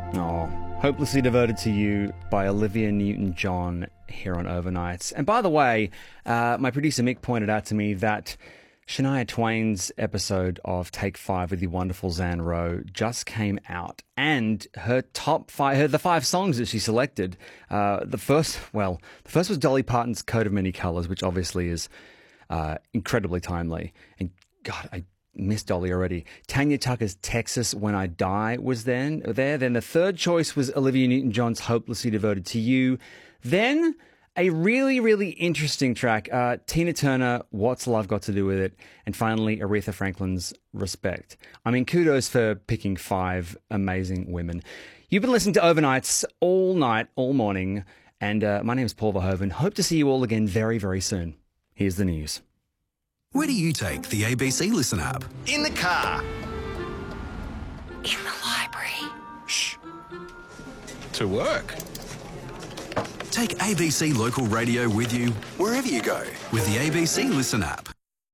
Oh, Hopelessly Devoted to You by Olivia Newton-John here on Overnights. And by the way, my producer Mick pointed out to me that Shania Twain's episode of Take 5 with the wonderful Zan Rowe just came out. And her top five, the 5 songs that she selected, the first was Dolly Parton's Coat of Many Colors, which obviously is incredibly timely. And God, I miss Dolly already. Tanya Tucker's Texas When I Die was there. Then the third choice was Olivia Newton-John's Hopelessly Devoted to You. Then a really, really interesting track, Tina Turner, What's Love Got to Do With It? And finally, Aretha Franklin's Respect. I mean, kudos for picking 5 amazing women. You've been listening to Overnights all night, all morning. And my name is Paul Verhoeven. Hope to see you all again very, very soon. Here's the news. Where do you take the ABC Listen app? In the car. In the library. Shh. To work. Take ABC Local Radio with you wherever you go with the ABC Listen app.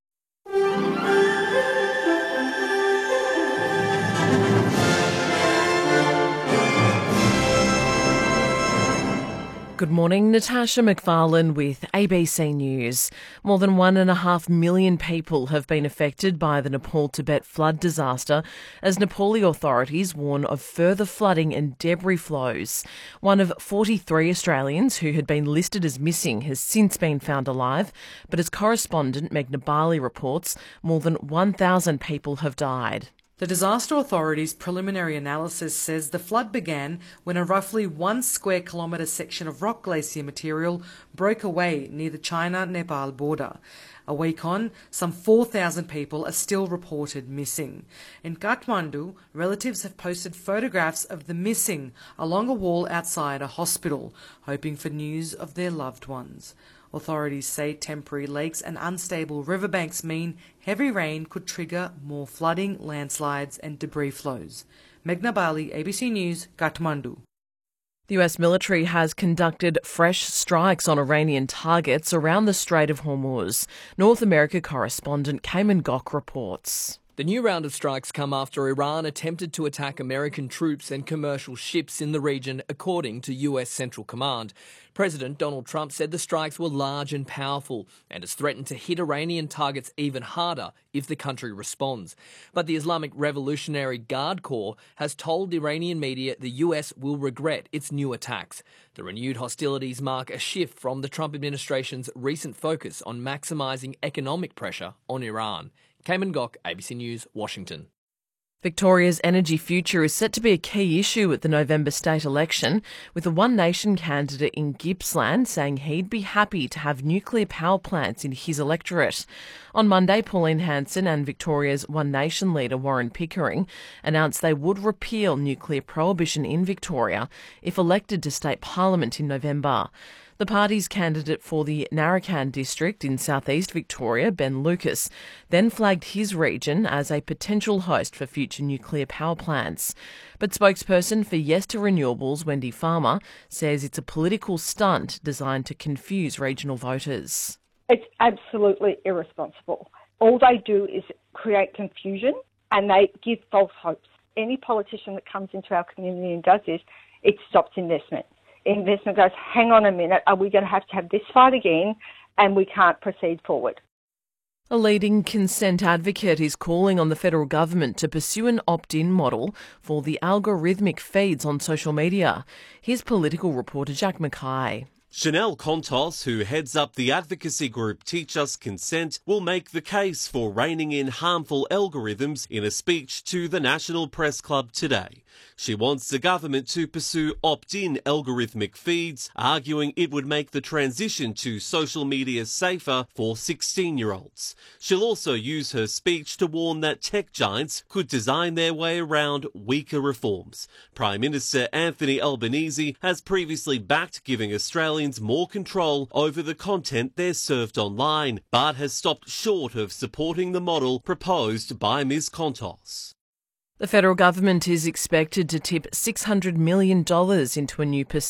Good morning, Natasha McFarlane with ABC News. More than 1.5 million people have been affected by the Nepal-Tibet flood disaster as Nepali authorities warn of further flooding and debris flows. One of 43 Australians who had been listed as missing has since been found alive, but as correspondent Meghna Bali reports, more than 1,000 people have died. The Disaster Authority's preliminary analysis says the flood began when a roughly 1 square kilometre section of rock glacier material broke away near the China-Nepal border. A week on, some 4,000 people are still reported missing. In Kathmandu, relatives have posted photographs of the missing along a wall outside a hospital, hoping for news of their loved ones. Authorities say temporary lakes and unstable riverbanks mean heavy rain could trigger more flooding, landslides and debris flows. Meghna Bali, ABC News, Kathmandu. The US military has conducted fresh strikes on Iranian targets around the Strait of Hormuz. North America correspondent Cayman Gok reports. The new round of strikes come after Iran attempted to attack American troops and commercial ships in the region, according to US Central Command. President Donald Trump said the strikes were large and powerful and has threatened to hit Iranian targets even harder if the country responds. But the Islamic Revolutionary Guard Corps has told Iranian media the US will regret its new attacks. The renewed hostilities mark a shift from the Trump administration's recent focus on maximising economic pressure on Iran. Cayman Gok, ABC News, Washington. Victoria's energy future is set to be a key issue at the November state election, with the One Nation candidate in Gippsland saying he'd be happy to have nuclear power plants in his electorate. On Monday, Pauline Hanson and Victoria's One Nation leader Warren Pickering announced they would repeal nuclear prohibition in Victoria if elected to state parliament in November. The party's candidate for the Narrabeen district in southeast Victoria, Ben Lucas, then flagged his region as a potential host for future nuclear power plants. But spokesperson for Yes to Renewables, Wendy Farmer, says it's a political stunt designed to confuse regional voters. It's absolutely irresponsible. All they do is create confusion and they give false hopes. Any politician that comes into our community and does this, it stops investment. Investment goes, hang on a minute, are we going to have this fight again and we can't proceed forward? A leading consent advocate is calling on the federal government to pursue an opt-in model for the algorithmic feeds on social media. Here's political reporter Jack Mackay. Chanel Contos, who heads up the advocacy group Teach Us Consent, will make the case for reining in harmful algorithms in a speech to the National Press Club today. She wants the government to pursue opt-in algorithmic feeds, arguing it would make the transition to social media safer for 16-year-olds. She'll also use her speech to warn that tech giants could design their way around weaker reforms. Prime Minister Anthony Albanese has previously backed giving Australians more control over the content they're served online, but has stopped short of supporting the model proposed by Ms Contos. The federal government is expected to tip $600 million into a new